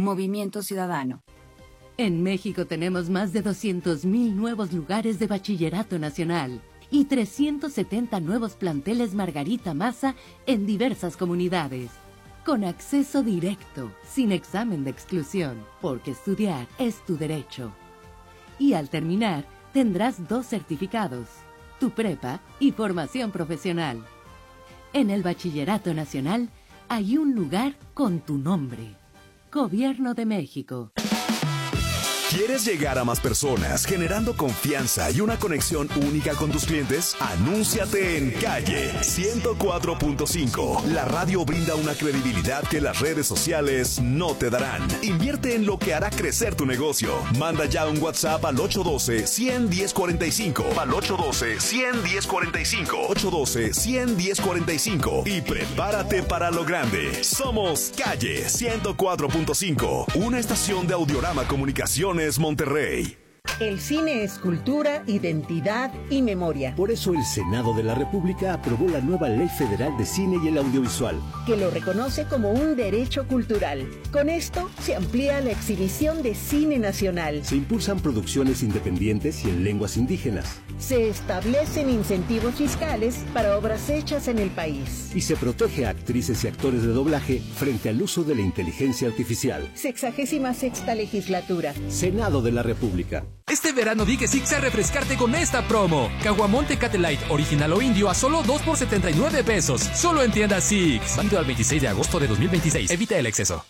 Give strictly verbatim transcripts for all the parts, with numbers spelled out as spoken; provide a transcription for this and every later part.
Movimiento Ciudadano. En México tenemos más de doscientos mil nuevos lugares de bachillerato nacional y trescientos setenta nuevos planteles Margarita Maza en diversas comunidades. Con acceso directo, sin examen de exclusión, porque estudiar es tu derecho. Y al terminar, tendrás dos certificados, tu prepa y formación profesional. En el Bachillerato Nacional hay un lugar con tu nombre. Gobierno de México. ¿Quieres llegar a más personas generando confianza y una conexión única con tus clientes? Anúnciate en Calle ciento cuatro punto cinco. La radio brinda una credibilidad que las redes sociales no te darán. Invierte en lo que hará crecer tu negocio. Manda ya un WhatsApp al ocho uno dos, uno cero uno cuatro cinco. Al ocho uno dos, uno cero uno cuatro cinco. ocho uno dos, uno cero uno cuatro cinco. Y prepárate para lo grande. Somos Calle ciento cuatro punto cinco. Una estación de Audiorama Comunicación Monterrey. El cine es cultura, identidad y memoria. Por eso el Senado de la República aprobó la nueva Ley Federal de Cine y el Audiovisual, que lo reconoce como un derecho cultural. Con esto se amplía la exhibición de cine nacional. Se impulsan producciones independientes y en lenguas indígenas. Se establecen incentivos fiscales para obras hechas en el país. Y se protege a actrices y actores de doblaje frente al uso de la inteligencia artificial. Sexagésima sexta legislatura. Senado de la República. Este verano di que Six a refrescarte con esta promo. Caguamón Tecate Light, original o indio a solo dos por setenta y nueve pesos. Solo en tienda Six. Válido al veintiséis de agosto de dos mil veintiséis. Evita el exceso.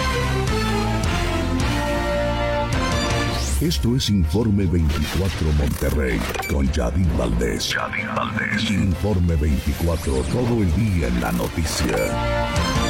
Esto es Informe veinticuatro Monterrey con Yadin Valdés. Yadin Valdés. Informe veinticuatro, todo el día en la noticia.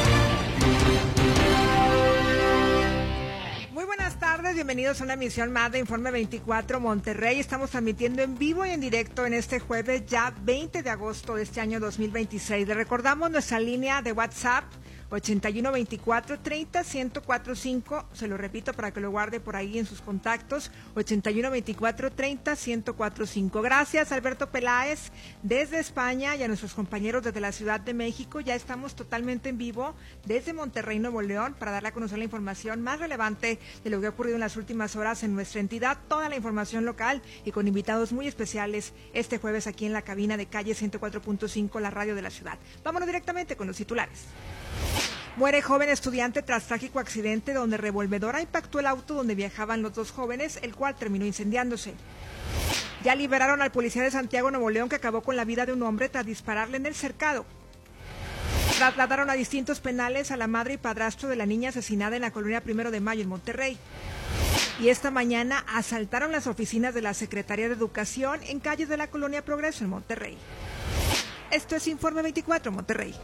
Bienvenidos a una emisión más de Informe veinticuatro Monterrey. Estamos transmitiendo en vivo y en directo en este jueves ya veinte de agosto de este año dos mil veintiséis. Le recordamos nuestra línea de WhatsApp ochenta y uno veinticuatro treinta ciento cuarenta y cinco, se lo repito para que lo guarde por ahí en sus contactos, ochenta y uno veinticuatro treinta ciento cuarenta y cinco. Gracias Alberto Peláez desde España y a nuestros compañeros desde la Ciudad de México. Ya estamos totalmente en vivo desde Monterrey, Nuevo León, para darle a conocer la información más relevante de lo que ha ocurrido en las últimas horas en nuestra entidad, toda la información local y con invitados muy especiales este jueves aquí en la cabina de Calle ciento cuatro punto cinco, la radio de la ciudad. Vámonos directamente con los titulares. Muere joven estudiante tras trágico accidente donde revolvedora impactó el auto donde viajaban los dos jóvenes, el cual terminó incendiándose. Ya liberaron al policía de Santiago, Nuevo León, que acabó con la vida de un hombre tras dispararle en el cercado. Trasladaron a distintos penales a la madre y padrastro de la niña asesinada en la colonia Primero de Mayo en Monterrey. Y esta mañana asaltaron las oficinas de la Secretaría de Educación en calles de la colonia Progreso en Monterrey. Esto es Informe veinticuatro Monterrey.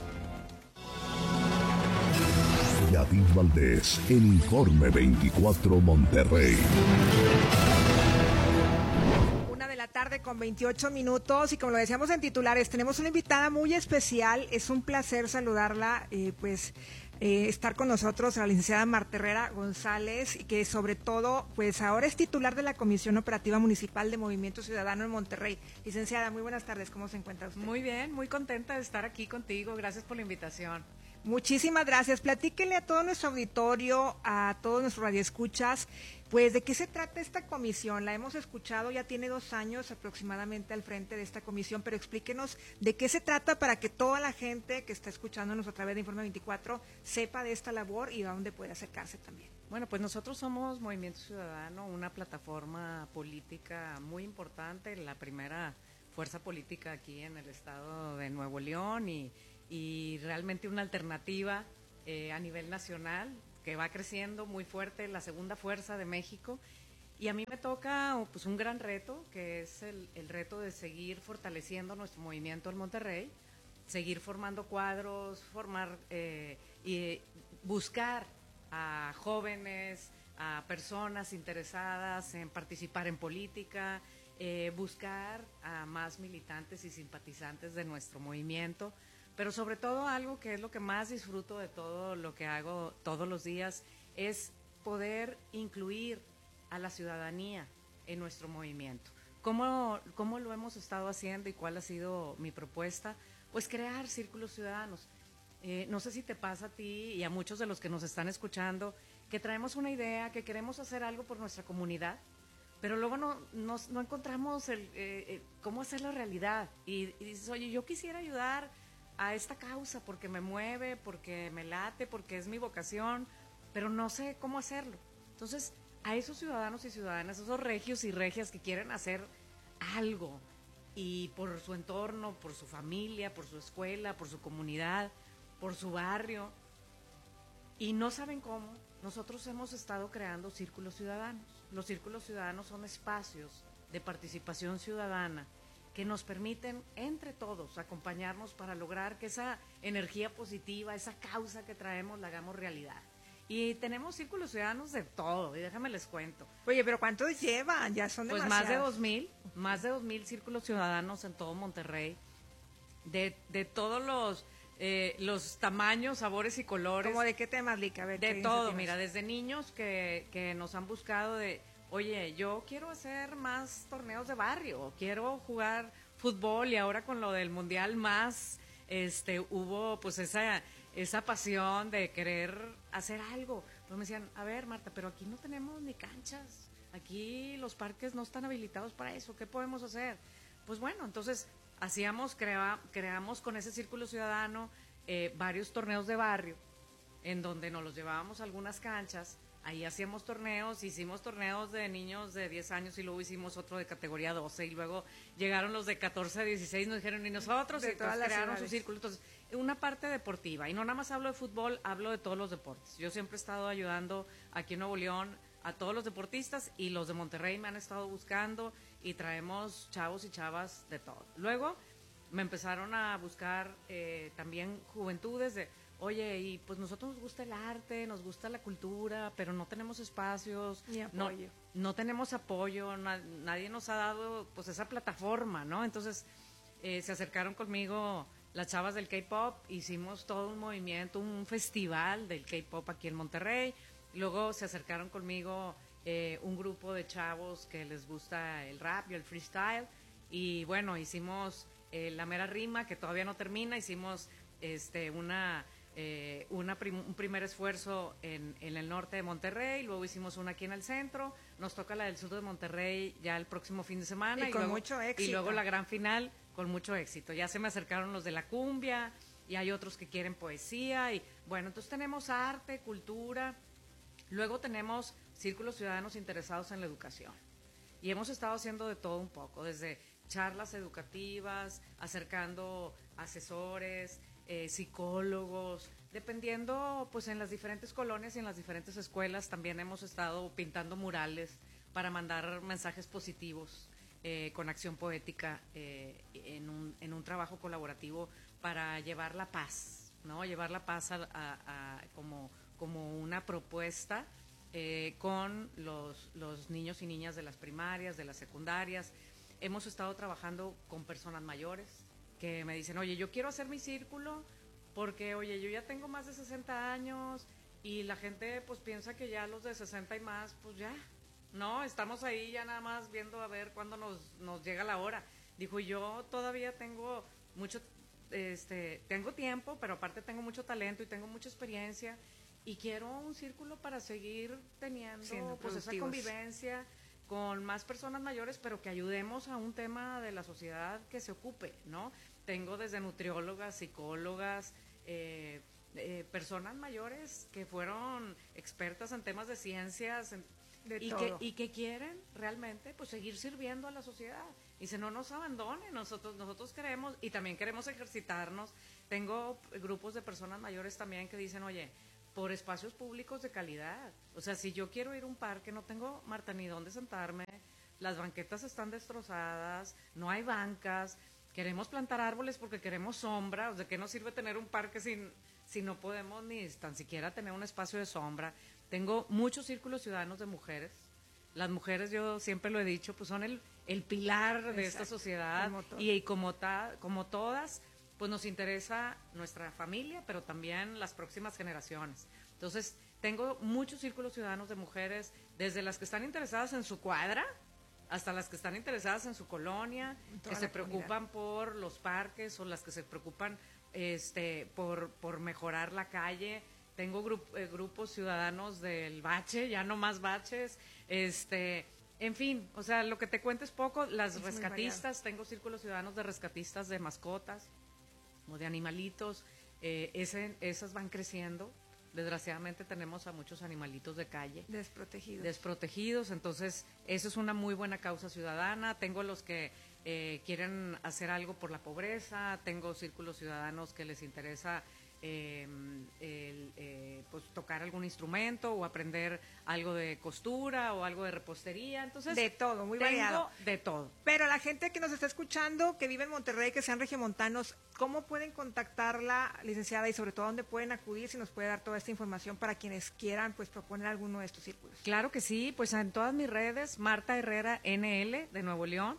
Yadin Valdés, en Informe veinticuatro Monterrey. Una de la tarde con veintiocho minutos y como lo decíamos en titulares, tenemos una invitada muy especial. Es un placer saludarla, eh, pues eh, estar con nosotros la licenciada Marta Herrera González, y que sobre todo, pues ahora es titular de la Comisión Operativa Municipal de Movimiento Ciudadano en Monterrey. Licenciada, muy buenas tardes, ¿cómo se encuentra usted? Muy bien, muy contenta de estar aquí contigo, gracias por la invitación. Muchísimas gracias. Platíquenle a todo nuestro auditorio, a todos nuestros radioescuchas, pues de qué se trata esta comisión. La hemos escuchado, ya tiene dos años aproximadamente al frente de esta comisión, pero explíquenos de qué se trata para que toda la gente que está escuchándonos a través de Informe veinticuatro sepa de esta labor y a dónde puede acercarse también. Bueno, pues nosotros somos Movimiento Ciudadano, una plataforma política muy importante, la primera fuerza política aquí en el estado de Nuevo León y y realmente una alternativa eh, a nivel nacional que va creciendo muy fuerte, la segunda fuerza de México. Y a mí me toca pues un gran reto, que es el, el reto de seguir fortaleciendo nuestro movimiento en Monterrey, seguir formando cuadros, formar eh, y buscar a jóvenes, a personas interesadas en participar en política, eh, buscar a más militantes y simpatizantes de nuestro movimiento. Pero sobre todo algo que es lo que más disfruto de todo lo que hago todos los días es poder incluir a la ciudadanía en nuestro movimiento. ¿Cómo, cómo lo hemos estado haciendo y cuál ha sido mi propuesta? Pues crear círculos ciudadanos. Eh, no sé si te pasa a ti y a muchos de los que nos están escuchando que traemos una idea, que queremos hacer algo por nuestra comunidad, pero luego no, no, no encontramos el, eh, eh, cómo hacerlo realidad. Y, y dices, oye, yo quisiera ayudar a esta causa porque me mueve, porque me late, porque es mi vocación, pero no sé cómo hacerlo. Entonces, a esos ciudadanos y ciudadanas, esos regios y regias que quieren hacer algo, y por su entorno, por su familia, por su escuela, por su comunidad, por su barrio, y no saben cómo, nosotros hemos estado creando círculos ciudadanos. Los círculos ciudadanos son espacios de participación ciudadana que nos permiten entre todos acompañarnos para lograr que esa energía positiva, esa causa que traemos, la hagamos realidad. Y tenemos círculos ciudadanos de todo, y déjame les cuento. Oye, pero ¿cuántos llevan? Ya son Pues demasiados. más de dos mil, más de dos mil círculos ciudadanos en todo Monterrey, de, de todos los eh, los tamaños, sabores y colores. ¿Cómo de qué temas, Lica? A ver, de ¿qué todo, iniciativas? mira, desde niños que, que nos han buscado de, oye, yo quiero hacer más torneos de barrio, quiero jugar fútbol, y ahora con lo del mundial más, este, hubo pues esa, esa pasión de querer hacer algo. Pues me decían, a ver, Marta, pero aquí no tenemos ni canchas, aquí los parques no están habilitados para eso, ¿qué podemos hacer? Pues bueno, entonces hacíamos, crea, creamos con ese círculo ciudadano eh, varios torneos de barrio, en donde nos los llevábamos a algunas canchas. Ahí hacíamos torneos, hicimos torneos de niños de diez años y luego hicimos otro de categoría doce, y luego llegaron los de catorce a dieciséis, nos dijeron, y nosotros, De y todas pues las crearon edades. su círculo. Entonces, una parte deportiva, y no nada más hablo de fútbol, hablo de todos los deportes. Yo siempre he estado ayudando aquí en Nuevo León a todos los deportistas, y los de Monterrey me han estado buscando, y traemos chavos y chavas de todo. Luego me empezaron a buscar eh, también juventudes de, oye, y pues nosotros nos gusta el arte, nos gusta la cultura, pero no tenemos espacios, Ni no, apoyo. no tenemos apoyo, na- nadie nos ha dado pues esa plataforma, ¿no? Entonces eh, se acercaron conmigo las chavas del K-pop, hicimos todo un movimiento, un festival del K-pop aquí en Monterrey. Luego se acercaron conmigo eh, un grupo de chavos que les gusta el rap y el freestyle, y bueno, hicimos eh, la mera rima, que todavía no termina, hicimos este una eh, una prim- un primer esfuerzo en, en el norte de Monterrey, luego hicimos una aquí en el centro, nos toca la del sur de Monterrey ya el próximo fin de semana, Y con luego, mucho éxito. y luego la gran final con mucho éxito. Ya se me acercaron los de la cumbia, y hay otros que quieren poesía, y bueno, entonces tenemos arte, cultura. Luego tenemos círculos ciudadanos interesados en la educación, y hemos estado haciendo de todo un poco, desde charlas educativas, acercando asesores, eh, psicólogos, dependiendo pues en las diferentes colonias y en las diferentes escuelas. También hemos estado pintando murales para mandar mensajes positivos eh, con acción poética eh, en, un, en un trabajo colaborativo para llevar la paz, ¿no? Llevar la paz a, a- a- como como una propuesta eh, con los, los niños y niñas de las primarias, de las secundarias. Hemos estado trabajando con personas mayores que me dicen, oye, yo quiero hacer mi círculo porque, oye, yo ya tengo más de sesenta años, y la gente pues piensa que ya los de sesenta y más, pues ya, no, estamos ahí ya nada más viendo a ver cuándo nos, nos llega la hora. Dijo, yo todavía tengo mucho, este, tengo tiempo, pero aparte tengo mucho talento y tengo mucha experiencia, y quiero un círculo para seguir teniendo Siendo pues esa productivos. convivencia con más personas mayores, pero que ayudemos a un tema de la sociedad que se ocupe, ¿no? Tengo desde nutriólogas, psicólogas, eh, eh, personas mayores que fueron expertas en temas de ciencias, en- De y, todo. que, y que quieren realmente pues seguir sirviendo a la sociedad. Y si no nos abandonen, nosotros, nosotros queremos, y también queremos ejercitarnos. Tengo grupos de personas mayores también que dicen, oye, por espacios públicos de calidad. O sea, si yo quiero ir a un parque, no tengo, Marta, ni dónde sentarme, las banquetas están destrozadas, no hay bancas, queremos plantar árboles porque queremos sombra. O sea, ¿qué nos sirve tener un parque sin, si no podemos ni tan siquiera tener un espacio de sombra? Tengo muchos círculos ciudadanos de mujeres. Las mujeres, yo siempre lo he dicho, pues son el, el pilar de esta Exacto, sociedad, el motor. y, y como, ta- como todas, pues nos interesa nuestra familia, pero también las próximas generaciones. Entonces, tengo muchos círculos ciudadanos de mujeres, desde las que están interesadas en su cuadra, hasta las que están interesadas en su colonia, toda que la se preocupan por los parques, o las que se preocupan este, por, por mejorar la calle, tengo grup, eh, grupos ciudadanos del bache, ya no más baches, este, en fin, o sea, lo que te cuento es poco, las es rescatistas, tengo círculos ciudadanos de rescatistas de mascotas o de animalitos, eh, ese, esas van creciendo. Desgraciadamente tenemos a muchos animalitos de calle. Desprotegidos. Desprotegidos, entonces eso es una muy buena causa ciudadana. Tengo los que eh, quieren hacer algo por la pobreza, tengo círculos ciudadanos que les interesa eh, el, eh, pues tocar algún instrumento o aprender algo de costura o algo de repostería. Entonces de todo, muy tengo variado. De todo. Pero la gente que nos está escuchando, que vive en Monterrey, que sean regiomontanos, ¿cómo pueden contactarla, licenciada, y sobre todo dónde pueden acudir, si nos puede dar toda esta información para quienes quieran pues proponer alguno de estos círculos? Claro que sí, pues en todas mis redes, Marta Herrera N L de Nuevo León,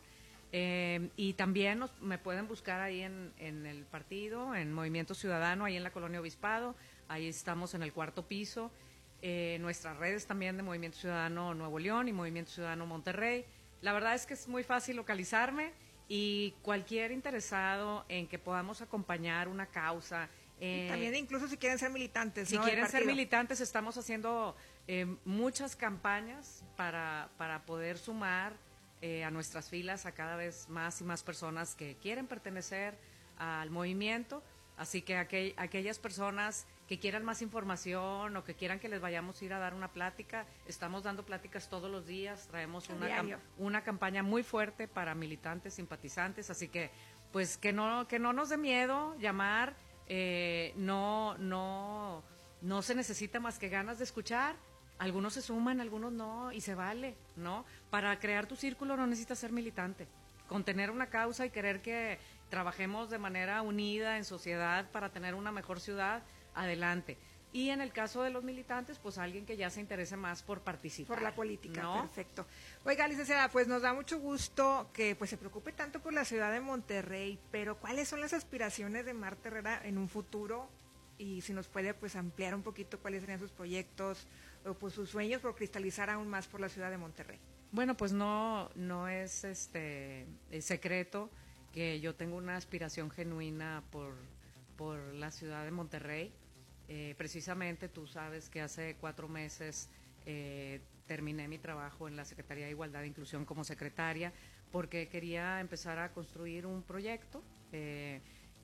eh, y también nos, me pueden buscar ahí en, en el partido, en Movimiento Ciudadano, ahí en la Colonia Obispado, ahí estamos en el cuarto piso, eh, nuestras redes también de Movimiento Ciudadano Nuevo León y Movimiento Ciudadano Monterrey. La verdad es que es muy fácil localizarme. Y cualquier interesado en que podamos acompañar una causa. Eh, También incluso si quieren ser militantes. Si ¿no? quieren ser militantes, estamos haciendo eh, muchas campañas para, para poder sumar eh, a nuestras filas a cada vez más y más personas que quieren pertenecer al movimiento. Así que aquel, aquellas personas que quieran más información o que quieran que les vayamos a ir a dar una plática, estamos dando pláticas todos los días, traemos una, cam una campaña muy fuerte para militantes, simpatizantes, así que pues que no, que no nos dé miedo llamar, eh, no, no, no se necesita más que ganas de escuchar. Algunos se suman, algunos no, y se vale, ¿no? Para crear tu círculo no necesitas ser militante. Con tener una causa y querer que trabajemos de manera unida en sociedad para tener una mejor ciudad, adelante. Y en el caso de los militantes, pues alguien que ya se interese más por participar. Por la política, ¿no? Perfecto. Oiga, licenciada, pues nos da mucho gusto que pues se preocupe tanto por la ciudad de Monterrey, pero ¿cuáles son las aspiraciones de Marta Herrera en un futuro? Y si nos puede pues ampliar un poquito cuáles serían sus proyectos o pues sus sueños por cristalizar aún más por la ciudad de Monterrey. Bueno, pues no, no es este es secreto que yo tengo una aspiración genuina por, por la ciudad de Monterrey. Eh, precisamente tú sabes que hace cuatro meses eh, terminé mi trabajo en la Secretaría de Igualdad e Inclusión como secretaria porque quería empezar a construir un proyecto eh,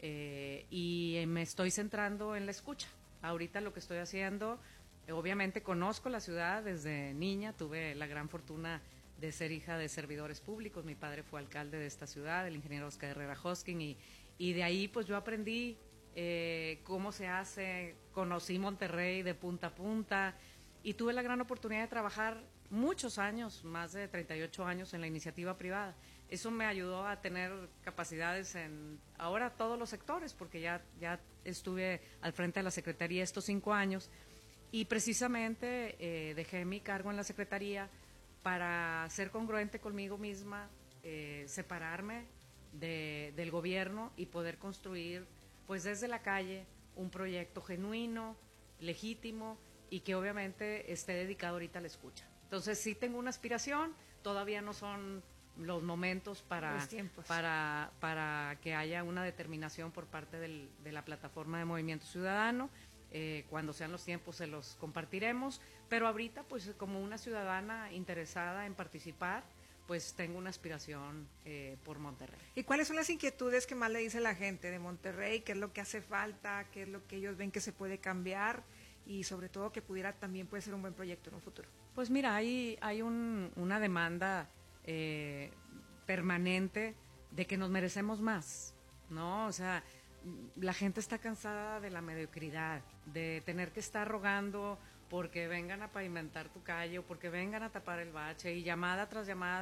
eh, y me estoy centrando en la escucha. Ahorita lo que estoy haciendo, obviamente conozco la ciudad desde niña, tuve la gran fortuna de ser hija de servidores públicos. Mi padre fue alcalde de esta ciudad, el ingeniero Oscar Herrera Hosking, y, y de ahí pues yo aprendí eh, cómo se hace, conocí Monterrey de punta a punta y tuve la gran oportunidad de trabajar muchos años, más de treinta y ocho años en la iniciativa privada. Eso me ayudó a tener capacidades en ahora todos los sectores, porque ya, ya estuve al frente de la Secretaría estos cinco años y precisamente eh, dejé mi cargo en la Secretaría para ser congruente conmigo misma, eh, separarme de, del gobierno y poder construir, pues desde la calle, un proyecto genuino, legítimo y que obviamente esté dedicado ahorita a la escucha. Entonces sí tengo una aspiración, todavía no son los momentos para, los tiempos. para, para que haya una determinación por parte del, de la plataforma de Movimiento Ciudadano. Eh, cuando sean los tiempos se los compartiremos, pero ahorita pues como una ciudadana interesada en participar, pues tengo una aspiración eh, por Monterrey. ¿Y cuáles son las inquietudes que más le dice la gente de Monterrey? ¿Qué es lo que hace falta? ¿Qué es lo que ellos ven que se puede cambiar? Y sobre todo que pudiera también puede ser un buen proyecto en un futuro. Pues mira, hay, hay un, una demanda eh, permanente de que nos merecemos más, ¿no? O sea, la gente está cansada de la mediocridad, de tener que estar rogando porque vengan a pavimentar tu calle o porque vengan a tapar el bache y llamada tras llamada